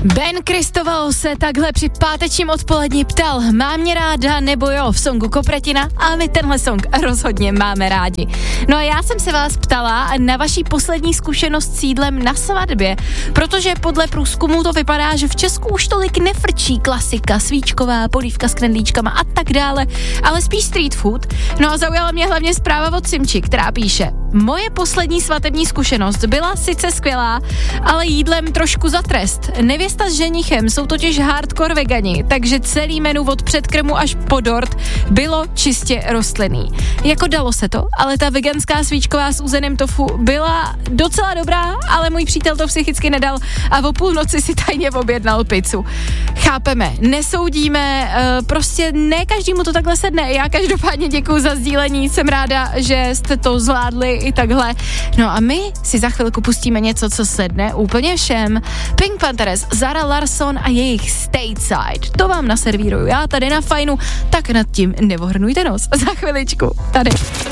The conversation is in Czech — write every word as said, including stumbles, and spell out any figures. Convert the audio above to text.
Ben Kristoval se takhle při pátečním odpoledni ptal, má mě ráda nebo jo v songu Kopretina, a my tenhle song rozhodně máme rádi. No a já jsem se vás ptala na vaší poslední zkušenost s jídlem na svatbě, protože podle průzkumu to vypadá, že v Česku už tolik nefrčí klasika, svíčková, polívka s knedlíčkama a tak dále, ale spíš street food. No a zaujala mě hlavně zpráva od Simči, která píše: moje poslední svatební zkušenost byla sice skvělá, ale jídlem trošku za trest. Nevěsta s ženichem jsou totiž hardcore vegani, takže celý menu od předkrmu až po dort bylo čistě rostlinný. Jako dalo se to, ale ta veganská svíčková s uzeným tofu byla docela dobrá, ale můj přítel to psychicky nedal a o půlnoci si tajně objednal pizzu. Chápeme, nesoudíme, prostě ne každému to takhle sedne. Já každopádně děkuju za sdílení, jsem ráda, že jste to zvládli i takhle. No a my si za chvilku pustíme něco, co sedne úplně všem. Pink Panthers, Zara Larsson a jejich Stateside. To vám naservíruju já tady na Fajnu, tak nad tím nevohrnujte nos. Za chviličku tady.